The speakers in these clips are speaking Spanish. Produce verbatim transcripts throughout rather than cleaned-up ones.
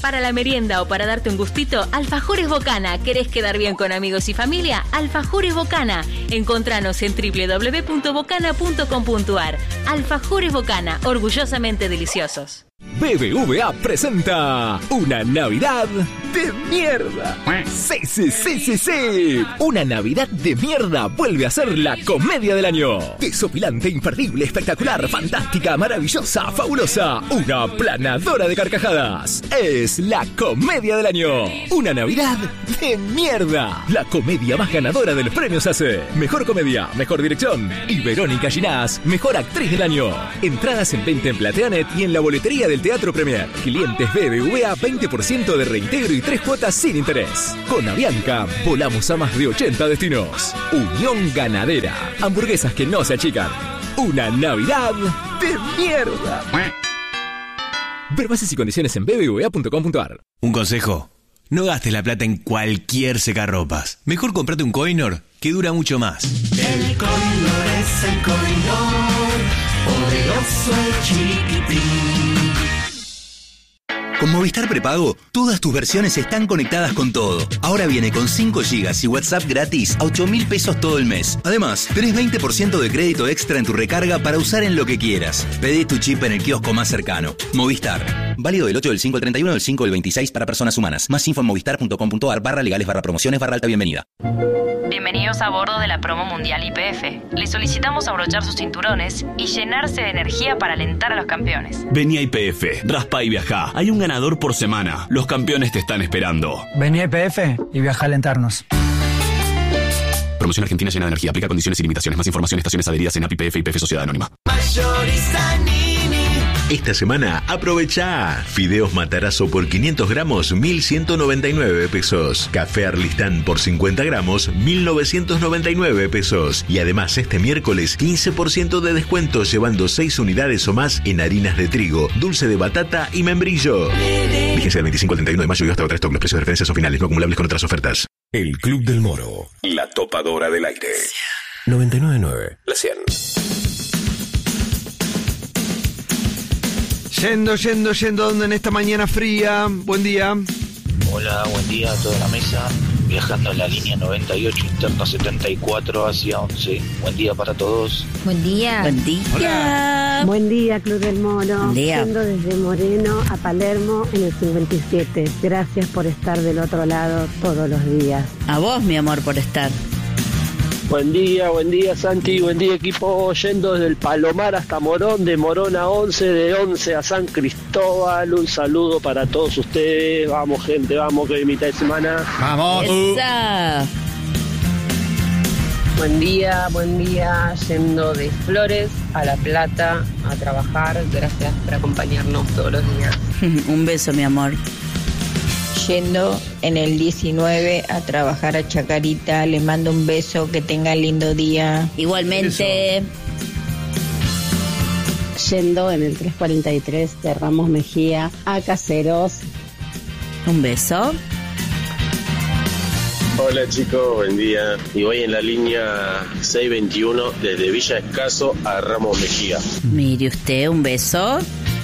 Para la merienda o para darte un gustito, Alfajores Bocana. ¿Querés quedar bien con amigos y familia? Alfajores Bocana. Encontranos en doble u doble u doble u punto bocana punto com punto a r. Alfajores Bocana, orgullosamente deliciosos. B B V A presenta una Navidad de mierda. Sí, sí, sí, sí, sí. Una Navidad de mierda vuelve a ser la comedia del año. Desopilante, imperdible, espectacular, fantástica, maravillosa, fabulosa. Una planadora de carcajadas. Es la comedia del año. Una Navidad de mierda. La comedia más ganadora de los premios A C E. Mejor comedia, mejor dirección. Y Verónica Ginás, mejor actriz del año. Entradas en venta en Plateanet y en la boletería del Teatro Premier. Clientes B B V A, veinte por ciento de reintegro y tres cuotas sin interés. Con Avianca, volamos a más de ochenta destinos. Unión Ganadera. Hamburguesas que no se achican. Una Navidad de mierda. Ver bases y condiciones en b b v a punto com punto a r. Un consejo. No gastes la plata en cualquier secarropas. Mejor comprate un Coinor que dura mucho más. El Coinor es el Coinor. Poderoso y chiquitín. Con Movistar Prepago, todas tus versiones están conectadas con todo. Ahora viene con cinco gigas y WhatsApp gratis a ocho mil pesos todo el mes. Además, tenés veinte por ciento de crédito extra en tu recarga para usar en lo que quieras. Pedí tu chip en el kiosco más cercano. Movistar. Válido del ocho del cinco al treinta y uno del cinco del veintiséis para personas humanas. Más info en movistar punto com punto a r barra legales barra promociones barra alta bienvenida. Bienvenidos a bordo de la promo mundial I P F. Les solicitamos abrochar sus cinturones y llenarse de energía para alentar a los campeones. Vení a I P F, raspa y viajá. Hay un ganador por semana. Los campeones te están esperando. Vení a I P F y viaja a alentarnos. Promoción Argentina llena de energía. Aplica condiciones y limitaciones. Más información, estaciones adheridas en A P I P F y P F Sociedad Anónima. Esta semana aprovecha Fideos Matarazzo por quinientos gramos, mil ciento noventa y nueve pesos. Café Arlistán por cincuenta gramos, mil novecientos noventa y nueve pesos. Y además este miércoles quince por ciento de descuento llevando seis unidades o más en harinas de trigo, dulce de batata y membrillo. Vigencia del veinticinco al treinta y uno de mayo y hasta otra stock. Los precios de referencia son finales, no acumulables con otras ofertas. El Club del Moro. La topadora del aire. noventa y nueve punto nueve. La cien. Yendo, yendo, yendo, ¿dónde en esta mañana fría? Buen día. Hola, buen día a toda la mesa. Viajando en la línea noventa y ocho, interna setenta y cuatro hacia once. Buen día para todos. Buen día. Buen día. Hola. Buen día, Club del Moro. Buen día. Yendo desde Moreno a Palermo en el cincuenta y siete. Gracias por estar del otro lado todos los días. A vos, mi amor, por estar. Buen día, buen día Santi, buen día equipo, yendo desde el Palomar hasta Morón, de Morón a once, de once a San Cristóbal, un saludo para todos ustedes, vamos gente, vamos que hay mitad de semana. ¡Vamos! ¡Esa! Buen día, buen día, yendo de Flores a La Plata a trabajar, gracias por acompañarnos todos los días. Un beso, mi amor. Yendo en el diecinueve a trabajar a Chacarita, les mando un beso, que tengan lindo día. Igualmente. Yendo en el trescientos cuarenta y tres de Ramos Mejía a Caseros. Un beso. Hola chicos, buen día. Y voy en la línea seiscientos veintiuno desde Villa Escaso a Ramos Mejía. Mire usted, un beso.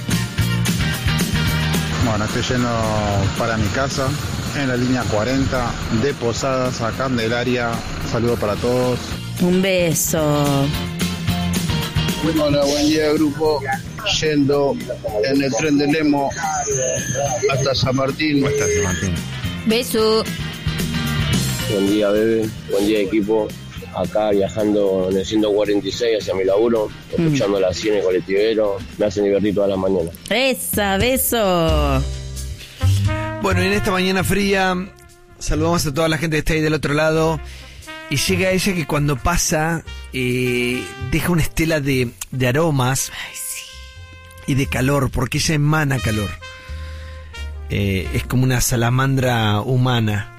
Bueno, estoy yendo para mi casa en la línea cuarenta de Posadas a Candelaria. Saludo para todos. Un beso. Hola, buen día grupo. Yendo en el tren de Lemo hasta San Martín. Hasta San Martín. Beso. Buen día bebé, buen día equipo. Acá viajando en el ciento cuarenta y seis hacia mi laburo, escuchando mm. la cien y colectivero, me hacen divertir todas las mañanas. ¡Esa, beso! Bueno, en esta mañana fría saludamos a toda la gente que está ahí del otro lado y llega ella que cuando pasa eh, deja una estela de, de aromas. Ay, sí. Y de calor, porque ella emana calor. Eh, es como una salamandra humana.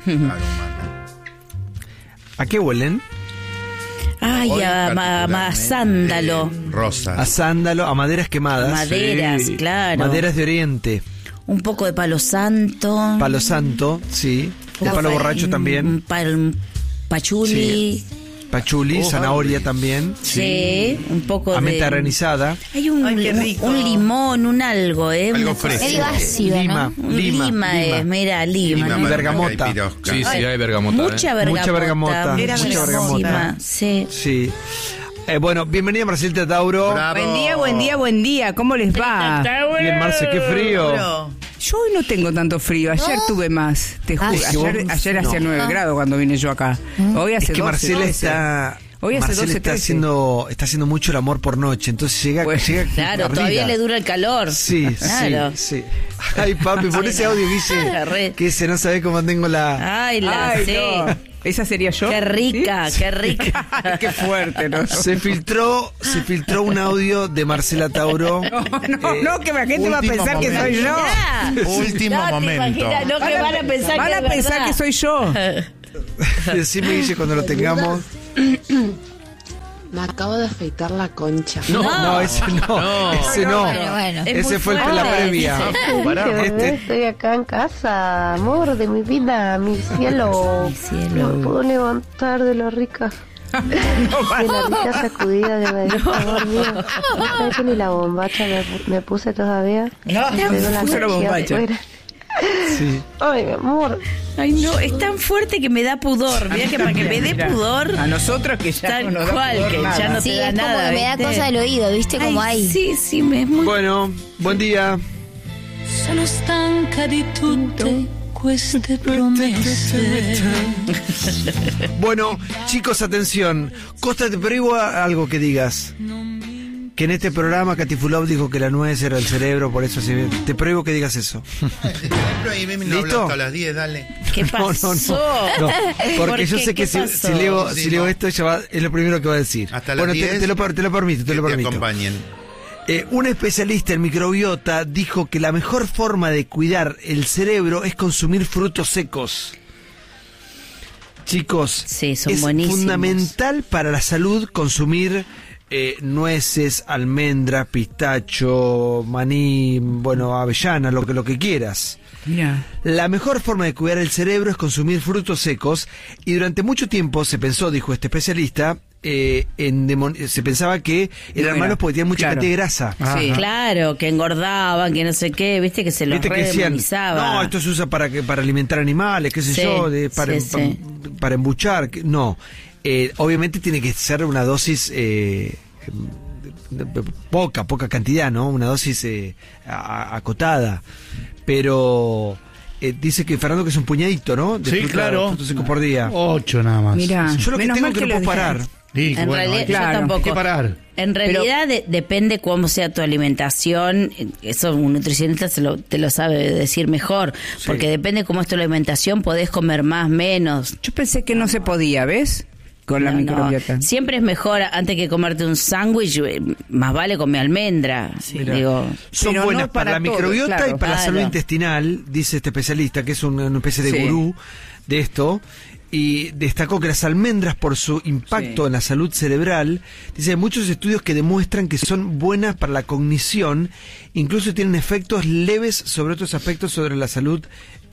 ¿A qué huelen? Ay, a, a, a, a sándalo. Rosas. A sándalo, a maderas quemadas. Maderas, sí. Claro. Maderas de Oriente. Un poco de palo santo. Palo santo, sí. De palo borracho también. Un, pal, un pachuli. Sí. Pachuli, Uh, zanahoria también. Sí, un poco a de... menta granizada. Hay un, Ay, qué un, rico. un limón, un algo, ¿eh? Algo Una cosa- fresco. Medio ácido, Lima, ¿no? Un lima, lima, lima. es, mira, lima. Lima, ¿no? Y bergamota. y pirosca. Sí, sí, hay bergamota. Mucha ¿eh? bergamota. Mucha bergamota, Era mucha bergamota. bergamota. Sí. Sí. Eh, bueno, bienvenida Marcelita Tauro. Bravo. Buen día, buen día, buen día. ¿Cómo les va? Bien, Marce, qué frío. Yo hoy no tengo tanto frío. Ayer ¿No? tuve más. Te juro. Ay, Ayer, vos- ayer hacía no. nueve grados cuando vine yo acá. Hoy Es hace que doce, Marcela trece. está... Hoy hace Marcela doce, está trece. haciendo, está haciendo mucho el amor por noche, entonces llega, Pues, llega Claro, ardida. todavía le dura el calor. Sí, Claro. sí, sí. Ay, papi, por ese audio que La red. dice que ese no sabe cómo tengo la... Ay, la Ay, sé. no. ¿Esa sería yo? Qué rica, ¿Sí? qué rica. Ay, qué fuerte, ¿no? Se filtró, se filtró un audio de Marcela Tauro. No, no, no, que la gente va a último pensar que soy yo. Mirá. Último No, te momento. imaginas, no, que van a pensar Van que a es pensar verdad. que soy yo. Decime, Guille, cuando lo tengamos. Me acabo de afeitar la concha. No, no, ese no, ese no. Bueno, bueno. Es Ese muy fue el de la fuerte. previa. Este- Estoy acá en casa, amor de mi vida, mi cielo. Mi cielo. No puedo levantar de la rica. De la rica sacudida que me dio favor mío. No sabes que ni la bombacha me, pu- me puse todavía. No, Tengo se la puso la energía bombacha. afuera. Sí. Ay, mi amor. Ay, no, es tan fuerte que me da pudor. Mira que para que me dé Mira, pudor, a nosotros que ya tal no nos da cual, pudor que nada. ya no Sí, te da es como nada. que me da ¿viste? cosa al oído, ¿viste? Como Ay, ahí. Sí, sí, me es muy... Bueno, buen día. Sono stanca di tutte queste promesse. Bueno, chicos, atención. Costa, te prohíbo a- algo que digas. Que en este programa Katy Fulop dijo que la nuez era el cerebro, por eso se... te prohíbo que digas eso. ¿Listo? A las diez, dale. ¿Qué No, no, pasó? no, no, porque ¿Por yo qué? sé que ¿Qué si, pasó? si leo, Sí, si leo no. esto, ella va- es lo primero que va a decir. Hasta las bueno, te, diez, te lo, per- te lo permito, te Que lo te permito. acompañen. Eh, un especialista en microbiota dijo que la mejor forma de cuidar el cerebro es consumir frutos secos. Chicos, Sí, son es buenísimos. fundamental para la salud consumir eh, nueces, almendras, pistacho, maní, bueno, avellana, lo que, lo que quieras. Mira. La mejor forma de cuidar el cerebro es consumir frutos secos y durante mucho tiempo se pensó, dijo este especialista, eh, en demon- se pensaba que eran No era. malos porque tenían mucha Claro. cantidad de grasa. Sí. Claro, que engordaban, que no sé qué, viste que se los Viste que decían, redemonizaba. no, esto se usa para que para alimentar animales, qué sé Sí, yo, de, para, sí, para, sí. para embuchar. que- No, Eh, obviamente tiene que ser una dosis eh, de- de- poca, poca cantidad, ¿no? Una dosis eh, a- a- acotada. Pero eh, dice que Fernando que es un puñadito, ¿no? De Sí, fruta- claro. frutos secos por día. Ocho nada más. Mira, Yo lo que menos tengo mal que no lo puedo dejaron. parar. Sí, En bueno, realidad, hay que- yo Claro. tampoco. hay que parar. En realidad de- depende cómo sea tu alimentación, eso un nutricionista se lo, te lo sabe decir mejor, porque depende cómo es tu alimentación, podés comer más, menos. Yo pensé que no se podía, ¿ves? Con la No, no. microbiota. Siempre es mejor, antes que comerte un sándwich, eh, más vale comer almendra. Mira, Digo, son Pero buenas no para, para la todo, microbiota claro. y para la Claro. salud intestinal, dice este especialista, que es un- una especie de Sí. gurú de esto, y destacó que las almendras, por su impacto Sí. en la salud cerebral, dice, hay muchos estudios que demuestran que son buenas para la cognición, incluso tienen efectos leves sobre otros aspectos sobre la salud,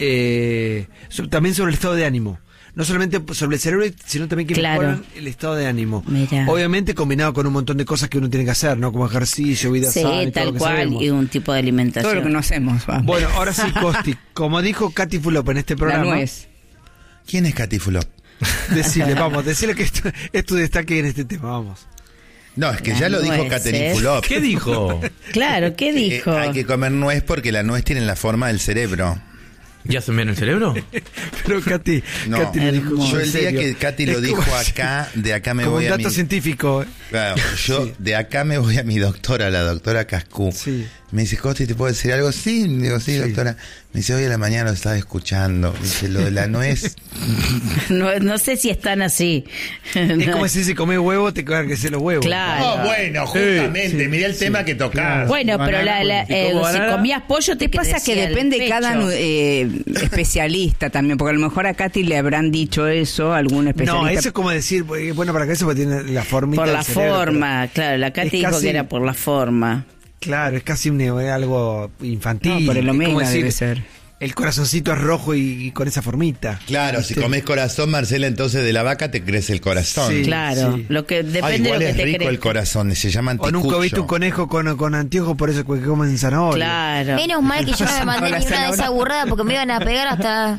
eh, so- también sobre el estado de ánimo. No solamente sobre el cerebro, sino también que Claro. mejoran el estado de ánimo. Mirá. Obviamente combinado con un montón de cosas que uno tiene que hacer, ¿no? Como ejercicio, vida sí, sana y todo lo tal que cual, sabemos. y un tipo de alimentación. Todo lo que no hacemos. va. Bueno, ahora sí, Costi, como dijo Katy Fulop en este La programa, nuez. ¿Quién es Katy Fulop? decirle, vamos, decirle que esto, es tu destaque en este tema, vamos. No, es que Las ya lo dijo nueces. Catherine Fulop. ¿Qué dijo? Claro, ¿qué Eh, dijo? hay que comer nuez porque la nuez tiene la forma del cerebro. ¿Ya hacen bien el cerebro? Pero Katy, No, Katy lo dijo yo en el día serio. que Katy lo Es digo como- acá, de acá me como voy un a dato mi... científico. Claro, yo de acá me voy a mi doctora, la doctora Cascú. Sí. Me dice, Costi, ¿te puedo decir algo? Sí, digo, sí, doctora. Me dice, hoy a la mañana lo estaba escuchando. Me dice, lo de la nuez. No, no sé si están así. Es como si se come huevo, te quedan que se los huevos. Claro. Oh, bueno, justamente, Sí, mirá el sí, tema que tocás. claro. Bueno, pero la, la, eh, ¿Cómo si banana? comías pollo te ¿Qué pasa? Que crecía el depende pecho. cada nu- eh, especialista también, porque a lo mejor a Katy le habrán dicho eso, algún especialista. No, eso es como decir, eh, bueno, para que eso porque tiene la formita Por del la cerebro, forma, claro. La es Katy dijo casi- que era por la forma. pero- claro, es casi un, eh, algo infantil. No, por el Es como omega decir, debe ser. el corazoncito es rojo y, y con esa formita. Claro, ¿viste? si comes corazón, Marcela, entonces de la vaca te crece el corazón. Sí, Claro, sí. lo que depende Ah, igual de lo es que te rico crees. el corazón, se llama O nunca anticucho. viste un conejo con, con anteojos, por eso que comen zanahoria. Claro. Menos mal que yo no me mandé Con la ni una de zanahoria. esas burradas porque me iban a pegar hasta...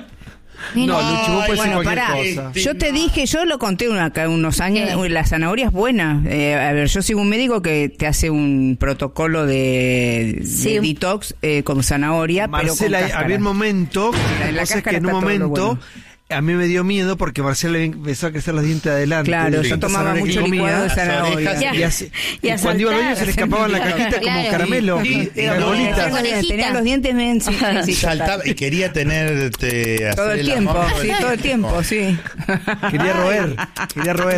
No, Luchi, vos puedes Bueno, decir pará, cualquier cosa. yo te dije, yo lo conté una- acá unos años, Sí. la zanahoria es buena. Eh, a ver, yo sigo un médico que te hace un protocolo de, de Sí. detox eh, con zanahoria, pero con Marcela, cáscara. había un momento, La- la lo que pasa es que cáscara en un está todo lo momento bueno. a mí me dio miedo porque Marcela le empezó a crecer los dientes de adelante. Claro, de yo tanta tomaba zanahoria que mucho licuado de comía. zanahoria. orejas Y, así- Y y a cuando iba al baño saltar. se le escapaban la Claro. cajita como Claro. caramelo. Sí, y las tenía- bolitas. tenía- tenía los dientes bien, sí, sí, sí, Saltaba y quería tenerte todo hacer el el tiempo, amor sí, todo el tiempo, sí. Quería roer, quería roer.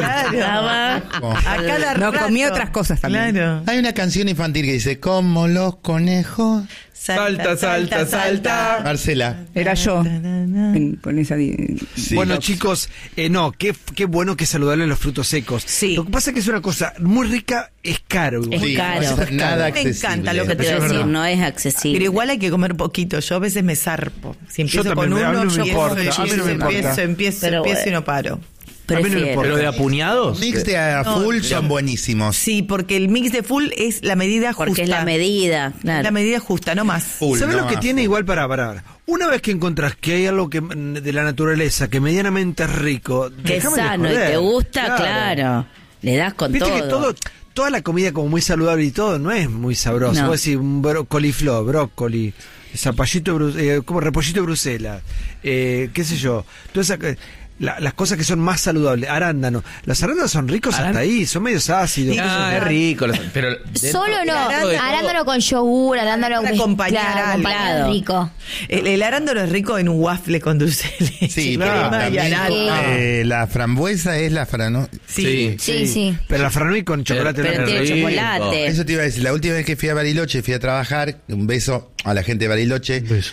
A cada No, rato. comí otras cosas también. Claro. Hay una canción infantil que dice, como los conejos. Salta, salta, salta. Marcela. Era yo en- con esa di- Sí. Bueno, chicos, eh, no, qué, qué bueno que es saludable los frutos secos. Sí. Lo que pasa es que es una cosa muy rica, es caro. igual. Es Sí, caro. no es nada Me accesible. encanta lo que te Te iba a Eso es decir, verdad. no es Pero accesible. igual hay que comer poquito. Yo a veces me zarpo. Si empiezo Yo también, con a mí uno, no me yo importa, empiezo, a mí no me empiezo, importa. empiezo, Pero empiezo y bueno. no paro. A mí no me Prefiero. importa. ¿Pero de apuñados? Mix de a No, full no. son buenísimos. Sí, porque el mix de full es la medida justa. Porque es la medida, claro. La medida justa, no más. Full, ¿Sabes no lo que a tiene full. igual para parar? Una vez que encontrás que hay algo que de la naturaleza que medianamente es rico, Que es déjame de sano y joder. te gusta, claro. Le das con Viste todo. que todo, toda la comida como muy saludable y todo no es muy sabrosa. No. Vos decís un bro- coliflor, brócoli, zapallito, bru- eh, como repollito de Bruselas, eh, qué sé yo. Toda esa, la- las cosas que son más saludables, arándano. Los arándanos son ricos hasta ahí, son medios ácidos. Ah, es rico. Pero Solo no, arándano de arándano con yogur, arándano Para mezclado, acompañar algo. acompañado, rico. El, el arándano es rico en un waffle con dulce de leche. Sí, crema pero y también, arándano. eh, la frambuesa es la frano. Sí. Sí, sí. Pero la franui con chocolate Pero blanco. tiene rico. chocolate. Eso te iba a decir, la última vez que fui a Bariloche, fui a trabajar, un beso a la gente de Bariloche. beso.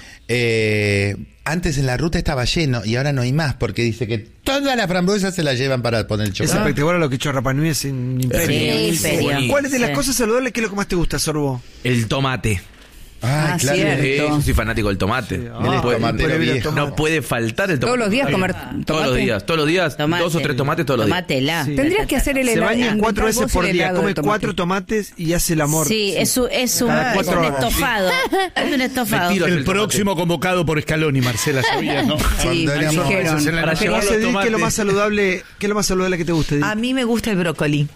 Eh, antes en la ruta estaba lleno y ahora no hay más porque dice que todas las frambuesas se las llevan para poner el Es chocolate. espectacular lo que hizo Rapa Nui es en Imperio. Sí, Sí, Imperio. sí. ¿Cuál es de las Sí. cosas saludables que es lo que más te gusta, Sorbo? el tomate. Ay, Ah, claro. cierto. Eh, yo soy fanático del tomate. Sí. No Ah, puede- tomatero no puede- viejo. no puede faltar el tomate. Todos los días comer Todos tomate. los días, todos los días, Tomate. dos o tres tomates todos los días. Tomátela. Sí. Tendrías que hacer el Se helado. baña inventar cuatro veces vos por el día, helado de come tomate. cuatro tomates y hace el amor. Sí, es un, es un, Cada es cuatro un horas. estofado. Es un estofado. Me tiro El el tomate. próximo convocado por Scaloni, Marcela, ¿sabías, no? Sí, Cuando me éramos- dijeron. Para Para llevar que los Edith, ¿qué es lo tomates. más saludable, qué es lo más saludable que te gusta, Edith? A mí me gusta el brócoli.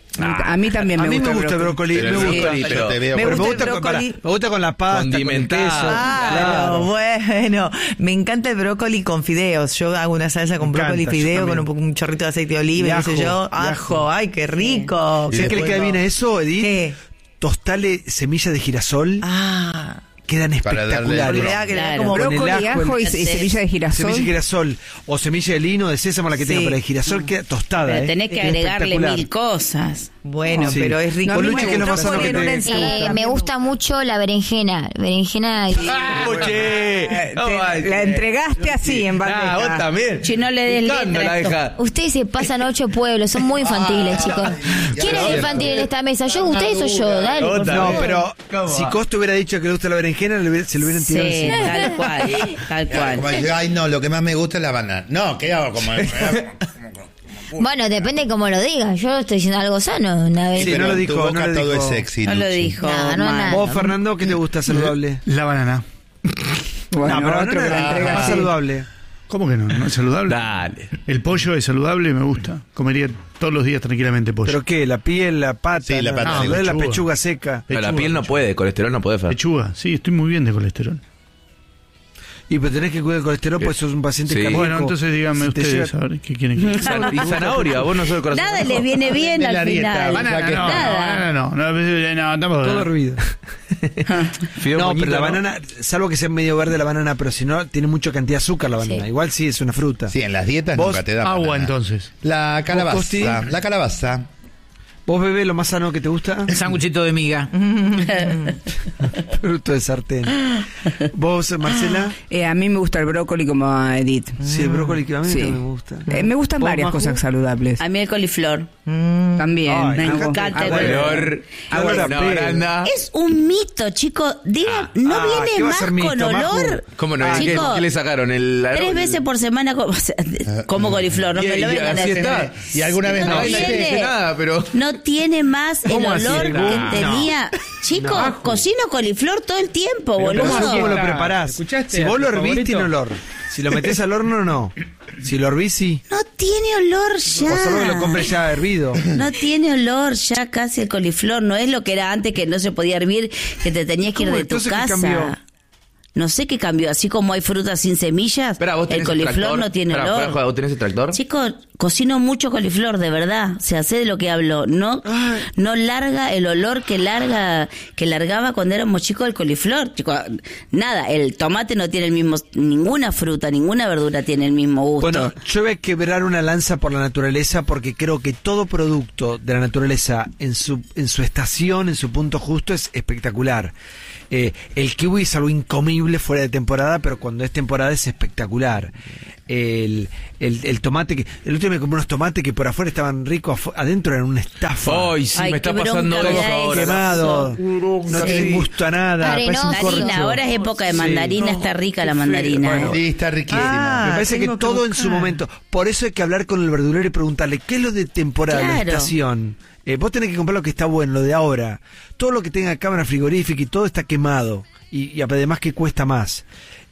A mí también A me mí gusta me gusta el brócoli, Pero me el gusta. brócoli, pero- Yo te veo Me Pero gusta me el gusta, con, pará, brócoli. me gusta con la pasta, con el Condimentado. queso. Claro, Claro. bueno, me encanta el brócoli con fideos. Yo hago una salsa con Me brócoli y encanta, yo fideo con también. un, poco- un chorrito de aceite de oliva, Y y qué sé ajo, yo. y Ajo, ajo. ay, qué rico. ¿Sabes qué le queda bien a eso, Edith? ¿Qué? Tostale semilla de girasol, Ah, quedan Para darle espectaculares. le da, que le da Claro. como Con el brócoli, ajo, ajo y, el- y semilla de girasol. Semilla de girasol o semilla de lino, de sésamo, la que Sí. tenga, pero de girasol queda tostada. Pero eh. tenés que Queda agregarle espectacular. mil cosas. bueno, Sí. pero es rico. No, a mí Luchi, Me ¿qué es lo gusta más sano poner que te- una te ensalada. Eh, me gusta mucho la berenjena. Berenjena y... Oye, Eh, te- la entregaste así en bandeja. Ah, vos también. Si no le des Picando letra la esto. deja. Ustedes se pasan ocho pueblos, son muy infantiles, chicos. ¿Quién es infantil en esta mesa? ¿Yo, ustedes o yo? Dale, por No, favor. pero ¿Cómo si va? Costo hubiera dicho que le gusta la berenjena, le hubiera- se lo hubieran tirado Sí, encima. tal cual. Tal Claro, como cual. dice, ay, no, lo que más me gusta es la banana. No, ¿qué hago? Como, Bueno, depende cómo lo digas. Yo estoy diciendo algo sano. Una vez. Sí, no lo dijo, tu boca no lo todo dijo. es sexy, No lo Luchi. dijo. No, no, mal. nada. Vos, Fernando, ¿qué te gusta saludable? La banana. Bueno, no, pero otro no, que la no, entrega más así. saludable. ¿Cómo que no? ¿No es saludable? Dale. El pollo es saludable y me gusta. Comería todos los días tranquilamente pollo. ¿Pero qué? ¿La piel, la pata? Sí, la pata, No, sí, no es la pechuga. pechuga seca. No, la Pechuga, piel no pechuga. puede, colesterol no puede. Fer. Pechuga, sí, estoy muy bien de colesterol. Y pero tenés que cuidar el colesterol, pues sos un paciente Sí. cardíaco. Bueno, entonces díganme Si te ustedes, llega- a ver, ¿qué quieren que San- Y zanahoria, vos no sos el corazón. Nada les viene bien De la al dieta, final. Banana, no, Nada. banana no, no, no, no, tampoco. Todo hervido. Fideo No, moñito, pero la ¿no? banana, salvo que sea medio verde la banana, pero si no, tiene mucha cantidad de azúcar la banana. Sí. Igual sí es una fruta. Sí, en las dietas Vos, nunca te da agua, banana. entonces. La Costi? calabaza. La calabaza. ¿Vos, bebé, lo más sano que te gusta? El sanguchito de miga. Fruto de sartén. ¿Vos, Marcela? Eh, a mí me gusta el brócoli como a Edith. Sí, el brócoli que a mí Sí. también me gusta. Eh, me gustan ¿Vos, varias Maju? cosas saludables. A mí el coliflor. Mm. También. Ay, me Agua- encanta el agua- olor. agua- Agua- agua- baranda. Es un mito, chicos. Digan, no ah, ¿qué viene va a más ser mito, con olor. ¿Cómo no? ¿Qué, Chicos, qué le sacaron? El, tres veces por semana como, o sea, como coliflor, no Y- me lo y vengan a así decir. está. Y alguna vez no, no. nadie tiene, dice nada, pero... no tiene más el ¿Cómo así? olor que No. tenía. Chicos, No. cocino coliflor todo el tiempo, Pero boludo. ¿Cómo, así? ¿Cómo lo Está. preparás? ¿Escuchaste Si a vos tu lo hervís, favorito? tiene olor. Si lo metés al horno, no. Si lo hervís, sí. No tiene olor ya. O solo que lo compres ya hervido. No tiene olor ya casi el coliflor. No es lo que era antes, que no se podía hervir, que te tenías que ir ¿Cómo? de tu Entonces, ¿qué casa. cambió? No sé qué cambió. Así como hay frutas sin semillas, Espera, ¿vos el tenés coliflor extractor? no tiene Espera, olor. fuera de joda, ¿vos tenés extractor? Chicos, cocino mucho coliflor, de verdad. O sea, sé de lo que hablo. No, no larga el olor que larga, que largaba cuando éramos chicos el coliflor. Chicos, nada, el tomate no tiene el mismo, ninguna fruta, ninguna verdura tiene el mismo gusto. Bueno, yo voy a quebrar una lanza por la naturaleza porque creo que todo producto de la naturaleza en su, en su estación, en su punto justo, es espectacular. Eh, el kiwi es algo incomible fuera de temporada, pero cuando es temporada es espectacular. El, el, el tomate que... El otro día me compré unos tomates que por afuera estaban ricos, afu- adentro eran una estafa. Ay, sí, Ay, me está qué pasando bronca me eso da ahora. Quemado, no Sí. tiene gusto a nada, parece un Mandarina, corcho. ahora es época de Sí. mandarina, está rica la mandarina. Bueno, eh. Sí, está riquísima. Ah, me parece que tengo que todo en buscar. su momento. Por eso hay que hablar con el verdulero y preguntarle qué es lo de temporada, la Claro. estación. Eh, vos tenés que comprar lo que está bueno, lo de ahora. Todo lo que tenga cámara frigorífica y todo está quemado. Y, y además que cuesta más.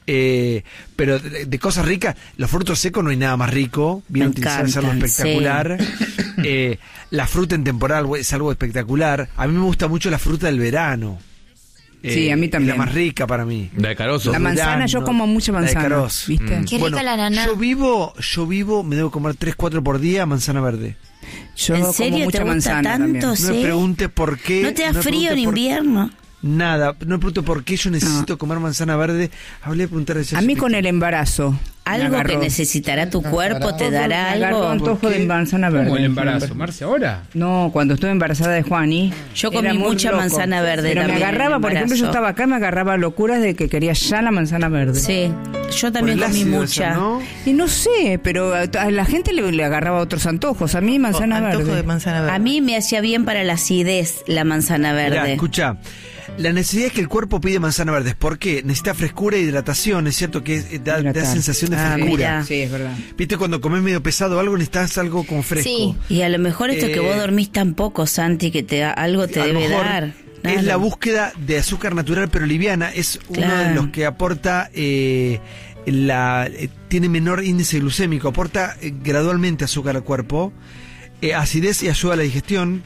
Eh, pero de, de cosas ricas, los frutos secos no hay nada más rico. Bien Me utilizar es algo encantan, espectacular. Eh, la fruta en temporal es algo espectacular. A mí me gusta mucho la fruta del verano. Sí, a mí es también. la más rica para mí. La de carozo. La manzana, yo como mucha La de manzana, Caroz. ¿viste? Mm. Qué rica la ananá. Yo vivo, yo vivo, me debo comer tres, cuatro por día manzana verde. Yo ¿En como serio mucha te gusta manzana tanto? también. Sí. No me pregunte por qué. ¿No te da me frío en pregunte por- invierno? Nada, no me pregunto por qué yo necesito comer manzana verde. Hablé de preguntar A mí con el embarazo. me Algo que agarró. necesitará tu cuerpo te dará Me agarró algo. antojo de manzana verde. ¿Cómo el embarazo? ¿Marce ahora? No, cuando estuve embarazada de Juani. Yo comí era muy mucha loco. manzana verde Pero me también en agarraba, el por ejemplo, yo embarazo. estaba acá, me agarraba locuras de que quería ya la manzana verde. Sí, yo también Por el comí ácido mucha. ese, ¿no? Y no sé, pero a a la gente le, le agarraba otros antojos. A mí manzana Oh, antojo verde. de manzana verde. A mí me hacía bien para la acidez la manzana Mirá, verde. escucha, la necesidad es que el cuerpo pide manzana verde. ¿Por qué? Necesita frescura e hidratación. Es cierto que es- da, da Hidratar. sensación de Ah, frescura. mirá. Sí, es verdad. Viste, cuando comes medio pesado o algo, necesitas algo con fresco. Sí. Y a lo mejor esto es que Eh, vos dormís tan poco, Santi, que te algo te A lo debe mejor dar. Es Claro. la búsqueda de azúcar natural pero liviana. Es uno Claro. de los que aporta eh, la eh, tiene menor índice glucémico, aporta eh, gradualmente azúcar al cuerpo, eh, acidez y ayuda a la digestión.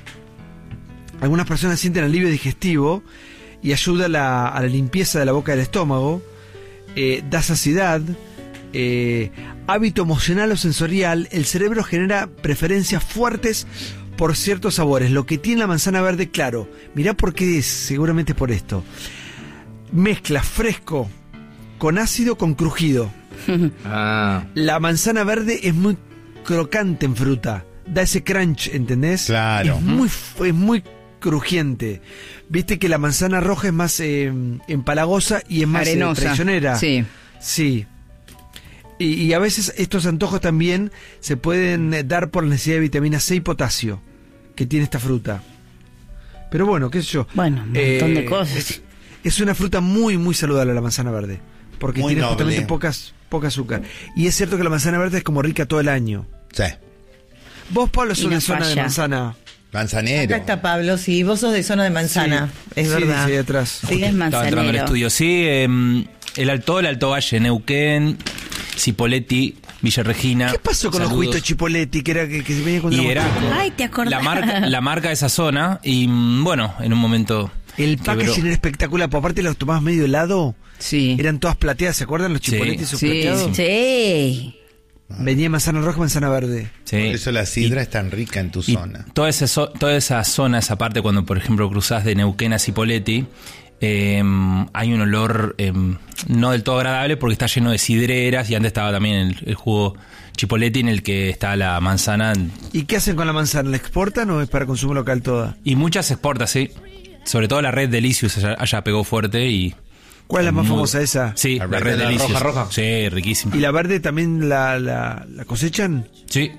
Algunas personas sienten alivio digestivo y ayuda a la, a la limpieza de la boca del estómago, eh, da saciedad, eh, hábito emocional o sensorial. El cerebro genera preferencias fuertes por ciertos sabores. Lo que tiene la manzana verde, claro, mirá por qué es, seguramente es por esto. Mezcla fresco con ácido con crujido. Ah. La manzana verde es muy crocante en fruta, da ese crunch, ¿entendés? Claro. Es muy, f- es muy crujiente. Viste que la manzana roja es más eh, empalagosa y es más eh, Arenosa. traicionera. Sí. Sí. Y, y a veces estos antojos también se pueden eh, dar por la necesidad de vitamina C y potasio que tiene esta fruta. Pero bueno, qué sé yo. Bueno, un montón de cosas. Es, es una fruta muy, muy saludable la manzana verde. Porque Muy tiene noble. justamente pocas, poca azúcar. Y es cierto que la manzana verde es como rica todo el año. Sí. Vos, Pablo, Y sos no de zona de falla. manzana. Manzanero. Acá está Pablo, sí, vos sos de zona de manzana, es Sí, verdad. dice ahí atrás. Sí, es Estaba entrando al manzanero. estudio. Sí, eh, el Alto, el Alto Valle, Neuquén, Cipolletti, Villa Regina. ¿Qué pasó con los Saludos. juguitos Chipoletti que era que, que se venía con Y una era moto? Ay, ¿te acordás? la marca, la marca de esa zona. Y mm, bueno, en un momento. El quebró. packaging era espectacular, por aparte los tomabas medio helado. Sí. Eran todas plateadas, ¿se acuerdan? Los Sí. Chipoletti esos Sí, plateados. Sí. Venía manzana roja, manzana verde. Sí. Por eso la sidra es tan rica en tu Y zona. Toda esa, zo- toda esa zona, esa parte, cuando por ejemplo cruzás de Neuquén a Cipolletti, eh, hay un olor eh, no del todo agradable porque está lleno de sidreras y antes estaba también el, el jugo Chipoletti en el que está la manzana. ¿Y qué hacen con la manzana? ¿La exportan o es para consumo local toda? Y muchas exportas, sí. Sobre todo la red Delicious allá, allá pegó fuerte y... ¿Cuál es la más muy- famosa esa? Sí, La la, red red de la Delicious. roja, roja. Sí, riquísima. ¿Y la verde también la, la, la cosechan? Sí.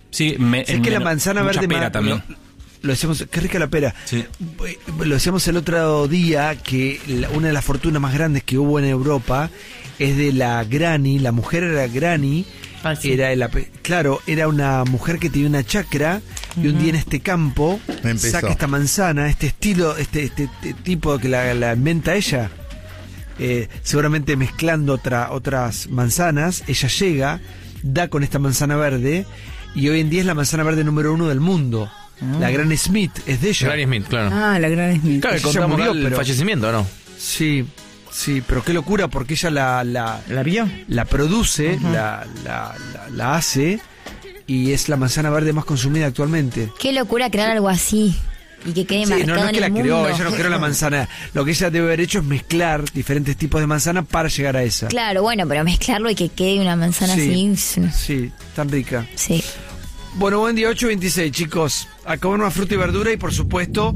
Sí, me, sé que la manzana mucha verde pera ma- también. Lo, lo decíamos, qué rica la pera. Sí. Lo decíamos el otro día que la- una de las fortunas más grandes que hubo en Europa es de la Granny, la mujer era Granny. Ah, sí. Era el ape- claro, era una mujer que tenía una chacra y un Ujú. día en este campo Empezó. saca esta manzana, este estilo, este, este, este tipo que la, la inventa ella, eh, seguramente mezclando otra, otras manzanas, ella llega, da con esta manzana verde y hoy en día es la manzana verde número uno del mundo. La Granny Smith es de ella. Granny Smith, claro. Ah, la gran Smith. Claro, que Ella contamos murió, el pero- fallecimiento, ¿no? Sí, sí, pero qué locura porque ella la la, ¿La vio? la produce, Ujú. la, la, la, la hace y es la manzana verde más consumida actualmente. Qué locura crear algo así y que quede Sí, marcado no, no es en que la el creó, mundo. ella no creó la manzana. Lo que ella debe haber hecho es mezclar diferentes tipos de manzana para llegar a esa. Claro, bueno, pero mezclarlo y que quede una manzana Sí, así. sí, tan rica. Sí. Bueno, buen día, ocho veintiséis, chicos. A comer más fruta y verdura y, por supuesto,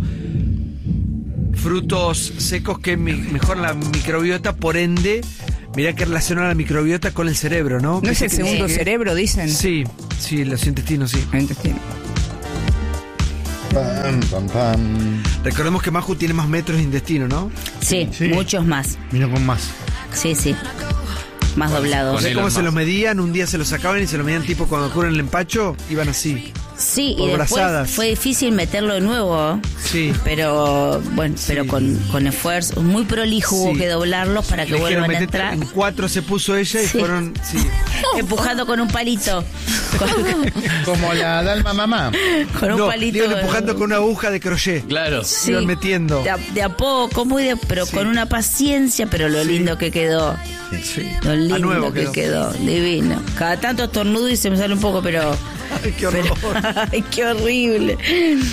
frutos secos que me- mejoran la microbiota, por ende, mirá que relaciona la microbiota con el cerebro, ¿no? ¿No es Viste el que segundo dice que- cerebro, dicen? Sí, sí, los intestinos, sí. El intestino. Pam, pam, pam. Recordemos que Maju tiene más metros de intestino, ¿no? Sí, Sí. muchos más. Vino con más. Sí, sí. Más doblados. con ¿Sé él cómo más. se los medían? Un día se los sacaban y se los medían tipo cuando ocurren el empacho, iban así. Sí, por y después brazadas. fue difícil meterlo de nuevo. Sí. Pero bueno, Sí. pero con, con esfuerzo. Muy prolijo hubo Sí. que doblarlos para que Le dijeron, vuelvan a "Metete", entrar. en cuatro se puso ella y Sí. fueron, sí. Empujando con un palito. Con, Como la Dalma Mamá. con un No, palito. iban empujando con una aguja de crochet. Claro. Sí. Iban metiendo. De a, de a poco, muy de, pero Sí. con una paciencia, pero lo Sí. lindo que quedó. Sí. Lo A lindo nuevo que quedó. quedó. Divino. Cada tanto estornudo y se me sale un poco, pero. Ay, qué horror. pero- ay, qué horrible.